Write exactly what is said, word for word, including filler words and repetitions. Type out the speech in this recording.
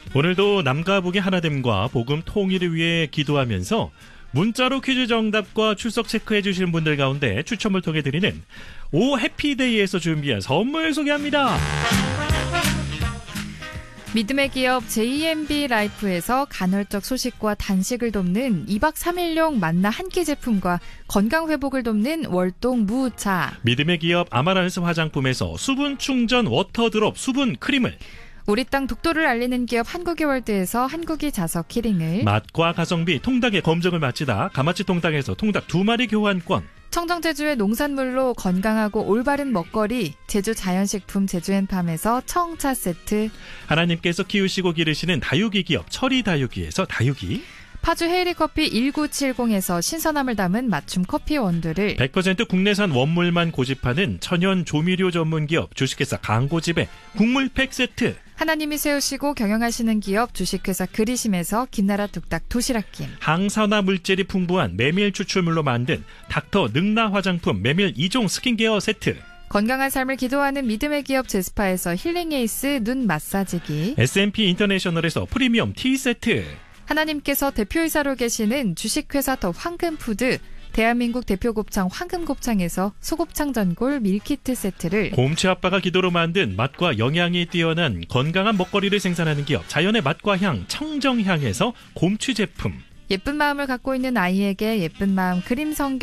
오늘도 남과 북의 하나됨과 복음 통일을 위해 기도하면서 문자로 퀴즈 정답과 출석 체크해 주시는 분들 가운데 추첨을 통해 드리는 오 해피데이에서 준비한 선물 소개합니다. 믿음의 기업 제이엠비 라이프에서 간헐적 소식과 단식을 돕는 이 박 삼 일용 만나 한 끼 제품과 건강 회복을 돕는 월동 무차, 믿음의 기업 아마란스 화장품에서 수분 충전 워터드롭 수분 크림을, 우리 땅 독도를 알리는 기업 한국의 월드에서 한국이 자석 키링을, 맛과 가성비 통닭의 검증을 마치다 가마치 통닭에서 통닭 두 마리 교환권, 청정 제주의 농산물로 건강하고 올바른 먹거리 제주 자연식품 제주앤팜에서 청차 세트, 하나님께서 키우시고 기르시는 다육이 기업 철이 다육이에서 다육이, 파주 헤이리 커피 천구백칠십에서 신선함을 담은 맞춤 커피 원두를, 백 퍼센트 국내산 원물만 고집하는 천연 조미료 전문 기업 주식회사 강고집의 국물팩 세트, 하나님이 세우시고 경영하시는 기업 주식회사 그리심에서 김나라 뚝딱 도시락김, 항산화 물질이 풍부한 메밀 추출물로 만든 닥터 능라 화장품 메밀 이 종 스킨케어 세트, 건강한 삶을 기도하는 믿음의 기업 제스파에서 힐링 에이스 눈 마사지기, 에스엠피 인터내셔널에서 프리미엄 티 세트, 하나님께서 대표이사로 계시는 주식회사 더 황금푸드 대한민국 대표 곱창 황금곱창에서 소곱창 전골 밀키트 세트를, 곰치 아빠가 기도로 만든 맛과 영양이 뛰어난 건강한 먹거리를 생산하는 기업 자연의 맛과 향 청정향에서 곰취 제품, 예쁜 마음을 갖고 있는 아이에게 예쁜 마음 그림 성경